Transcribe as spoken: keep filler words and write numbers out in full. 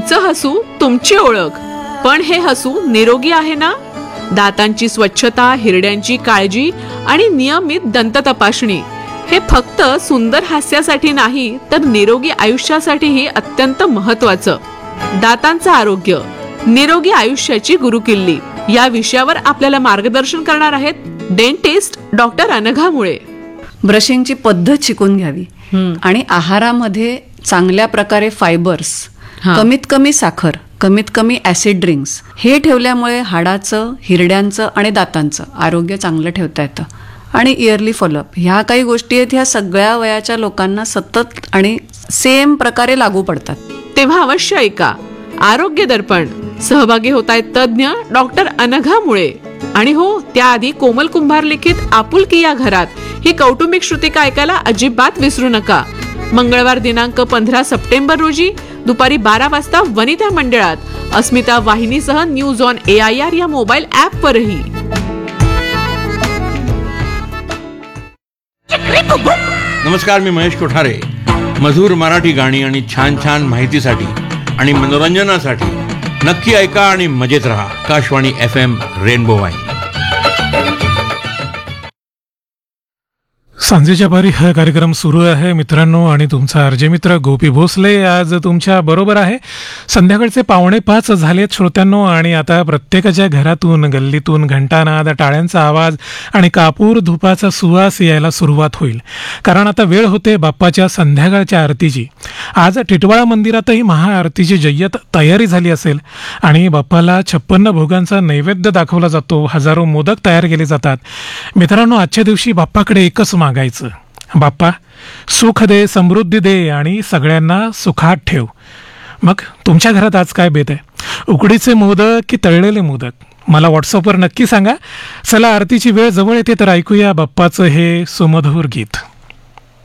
तुमचं हसू तुमची ओळख, पण हे हसू निरोगी आहे ना? दातांची स्वच्छता, हिरड्यांची काळजी आणि नियमित दंत तपासणी हे फक्त सुंदर हास्यासाठी नाही, तर निरोगी आयुष्यासाठीही अत्यंत महत्वाचं. दातांचं आरोग्य, निरोगी आयुष्याची गुरुकिल्ली या विषयावर आपल्याला मार्गदर्शन करणार आहेत डेंटिस्ट डॉक्टर अनघा मुळे. ब्रशिंगची पद्धत शिकून घ्यावी आणि आहारामध्ये चांगल्या प्रकारे फायबर्स, कमीत कमी साखर, कमीत कमी ऍसिड ड्रिंक्स हे ठेवल्यामुळे हाडाचं, हिरड्यांचं आणि दातांचं आरोग्य चांगलं ठेवता येतं. आणि इयरली फॉलोअप ह्या काही गोष्टी आहेत, ह्या सगळ्या वयाच्या लोकांना सतत आणि सेम प्रकारे लागू पडतात. तेव्हा अवश्य ऐका आरोग्य दर्पण. सहभागी होत आहेत तज्ज्ञ डॉक्टर अनघा मुळे. आणि हो, त्याआधी कोमल कुंभार लिखित आपुलकी या घरात ही कौटुंबिक श्रुतिका ऐकायला अजिबात विसरू नका. मंगळवार दिनांक पंधरा सप्टेंबर रोजी दुपारी बारा वाजता वनिता मंडळात अस्मिता वाहिनीसह news on A I R या मोबाईल ऍप वरही. नमस्कार, मी महेश कोठारे. मधुर मराठी गाणी आणि छान छान माहितीसाठी आणि मनोरंजनासाठी नक्की ऐका आणि मजेत रहा. आकाशवाणी एफ एम रेनबो वाहिनी. सांजेच्या पारी हा कार्यक्रम सुरू आहे मित्रांनो, आणि तुमचा अर्जे मित्र गोपी भोसले आज तुमच्या बरोबर आहे. संध्याकाळचे पावणे पाच झालेत श्रोत्यांनो, आणि आता प्रत्येकाच्या घरातून, गल्लीतून घंटानाद, टाळ्यांचा आवाज आणि कापूर धुपाचा सुवास यायला सुरुवात होईल. कारण आता वेळ होते बाप्पाच्या संध्याकाळच्या आरतीची. आज टिटवाळा मंदिरातही महाआरतीची जय्यत तयारी झाली असेल आणि बाप्पाला छप्पन्न भोगांचा नैवेद्य दाखवला जातो. हजारो मोदक तयार केले जातात. मित्रांनो, आजच्या दिवशी बाप्पाकडे एकच मागायचं, बाप्पा सुख दे, समृद्धी दे आणि सगळ्यांना सुखात ठेव. मग तुमच्या घरात आज काय बेत आहे? उकडीचे मोदक की तळलेले मोदक? मला व्हॉट्सअपवर नक्की सांगा. चला, आरतीची वेळ जवळ येते, तर ऐकूया बाप्पाचं हे सुमधुर गीत.